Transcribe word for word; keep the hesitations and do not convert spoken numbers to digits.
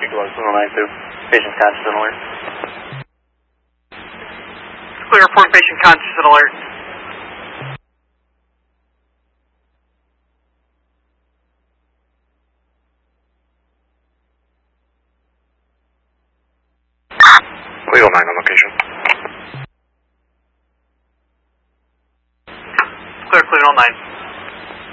Clear nine two. Patient conscious and alert. Clear report, patient conscious and alert. Legal nine on location. Clear, clear, all nine.